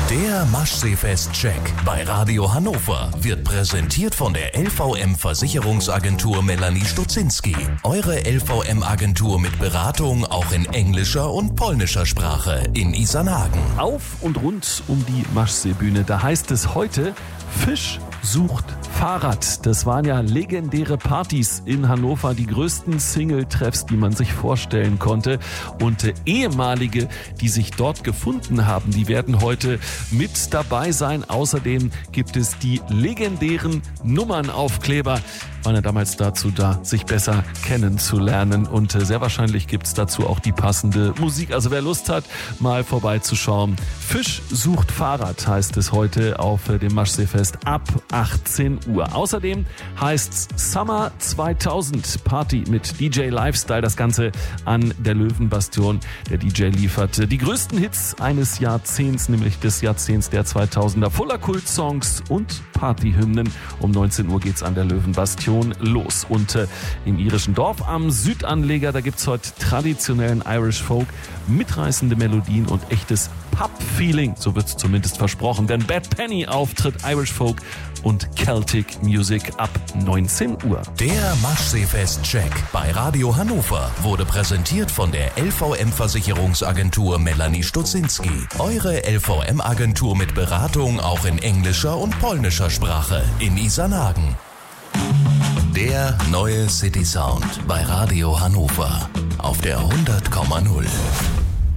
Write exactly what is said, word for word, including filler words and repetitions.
Der Maschseefest-Check bei Radio Hannover wird präsentiert von der L V M-Versicherungsagentur Melanie Stutzinski. Eure L V M-Agentur mit Beratung auch in englischer und polnischer Sprache in Isernhagen. Auf und rund um die Maschseebühne, da heißt es heute, Fisch sucht Fahrrad. Das waren ja legendäre Partys in Hannover, die größten Single-Treffs, die man sich vorstellen konnte. Und äh, ehemalige, die sich dort gefunden haben, die werden heute mit dabei sein. Außerdem gibt es die legendären Nummernaufkleber. Waren ja damals dazu da, sich besser kennenzulernen. Und äh, sehr wahrscheinlich gibt es dazu auch die passende Musik. Also wer Lust hat, mal vorbeizuschauen. Fisch sucht Fahrrad heißt es heute auf äh, dem Maschseefest ab achtzehn Uhr. Außerdem heißt's Summer zweitausend Party mit D J Lifestyle. Das Ganze an der Löwenbastion. Der D J liefert die größten Hits eines Jahrzehnts, nämlich des Jahrzehnts der zweitausender. Voller Kultsongs und Partyhymnen. Um neunzehn Uhr geht's an der Löwenbastion los. Und äh, im irischen Dorf am Südanleger, da gibt's heute traditionellen Irish Folk, mitreißende Melodien und echtes Pub-Feeling. So wird's zumindest versprochen. Denn Bad Penny auftritt Irish Folk und Celtic Music ab neunzehn Uhr. Der Maschseefest-Check bei Radio Hannover wurde präsentiert von der L V M-Versicherungsagentur Melanie Stutzinski. Eure L V M-Agentur mit Beratung auch in englischer und polnischer Sprache in Isernhagen. Der neue City Sound bei Radio Hannover auf der hundert Komma null.